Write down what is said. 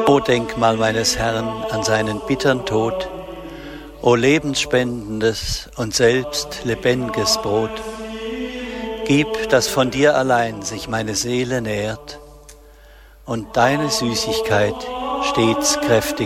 O Denkmal meines Herrn an seinen bittern Tod, o lebensspendendes und selbst lebendiges Brot, gib, dass von dir allein sich meine Seele nährt und deine Süßigkeit stets kräftig